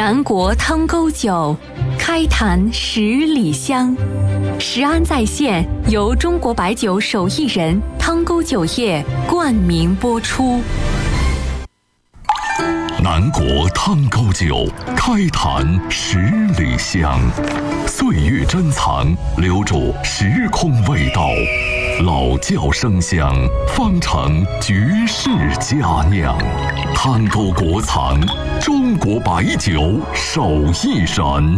南国汤沟酒，开坛10里香。食安在线由中国白酒手艺人汤沟酒业冠名播出。 南国汤沟酒，开坛10里香。岁月珍藏，留住时空味道。老窖生香，方成绝世佳酿。汤沟国藏，中国白酒手艺人。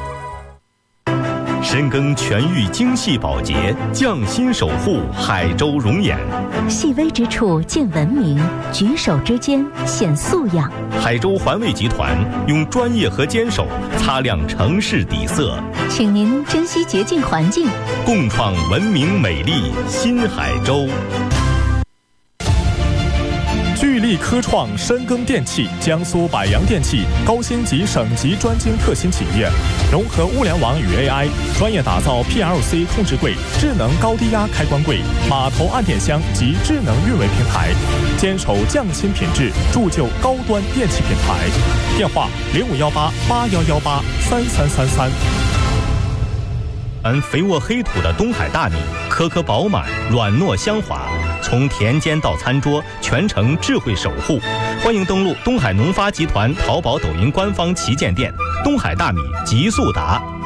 深耕全域精细保洁，匠心守护海州容颜。 细微之处见文明，举手之间显素养。 海州环卫集团用专业和坚守擦亮城市底色， 请您珍惜洁净环境， 共创文明美丽新海州。 聚力科创深耕电器，江苏百洋电器高星级省级专精特新企业，融合物联网与 AI， 专业打造 PLC 控制柜、智能高低压开关柜、码头按电箱及智能运维平台，坚守匠心品质，铸就高端电器品牌。电话：051881183333。 肥沃黑土的东海大米，颗颗饱满，软糯香滑。从田间到餐桌，全程智慧守护。欢迎登录东海农发集团淘宝、抖音官方旗舰店“东海大米极速达”。